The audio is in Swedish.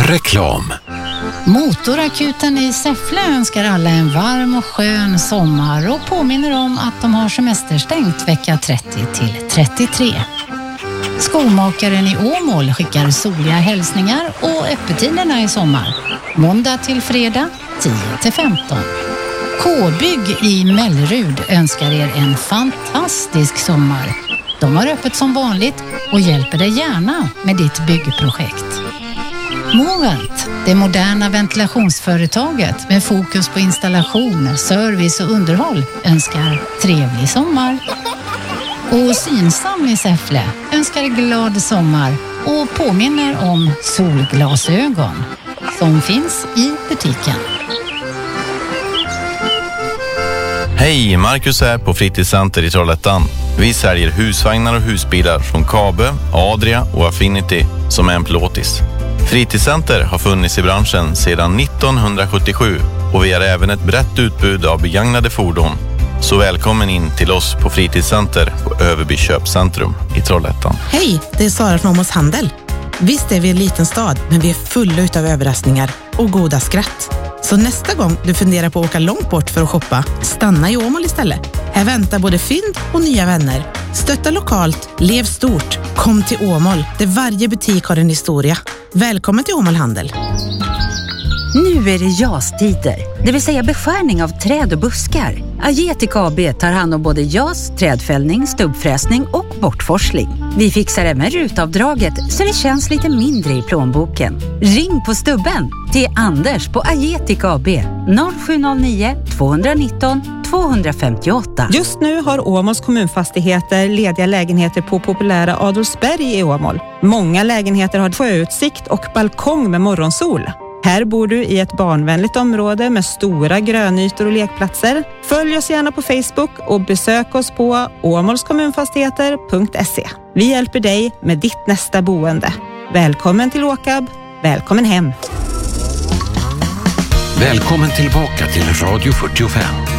Reklam. Motorakuten i Säffle önskar alla en varm och skön sommar och påminner om att de har semesterstängt vecka 30 till 33. Skomakaren i Åmål skickar soliga hälsningar och öppettiderna i sommar. Måndag till fredag 10 till 15. K-bygg i Mellerud önskar er en fantastisk sommar. De har öppet som vanligt och hjälper dig gärna med ditt byggprojekt. Movent, det moderna ventilationsföretaget med fokus på installation, service och underhåll, önskar trevlig sommar. Och Synsam i Säffle önskar glad sommar och påminner om solglasögon som finns i butiken. Hej, Marcus här på Fritidscenter i Trollhättan. Vi säljer husvagnar och husbilar från Kabe, Adria och Affinity som är en plåtis. Fritidscenter har funnits i branschen sedan 1977 och vi har även ett brett utbud av begagnade fordon. Så välkommen in till oss på Fritidscenter på Överby köpcentrum i Trollhättan. Hej, det är Sara från Åmåls Handel. Visst är vi en liten stad, men vi är fulla utav överraskningar och goda skratt. Så nästa gång du funderar på att åka långt bort för att shoppa, stanna i Åmål istället. Här väntar både fynd och nya vänner. Stötta lokalt, lev stort. Kom till Åmål, där varje butik har en historia. Välkommen till Åmål Handel. Nu är det jastider, det vill säga beskärning av träd och buskar. Agetic AB tar hand om både jas, trädfällning, stubbfräsning och bortforsling. Vi fixar även rutavdraget så det känns lite mindre i plånboken. Ring på stubben till Anders på Agetic AB 0709 219 258. Just nu har Åmåls kommunfastigheter lediga lägenheter på populära Adolfsberg i Åmål. Många lägenheter har sjöutsikt och balkong med morgonsol. Här bor du i ett barnvänligt område med stora grönytor och lekplatser. Följ oss gärna på Facebook och besök oss på åmålskommunfastigheter.se. Vi hjälper dig med ditt nästa boende. Välkommen till Åkab, välkommen hem. Välkommen tillbaka till Radio 45.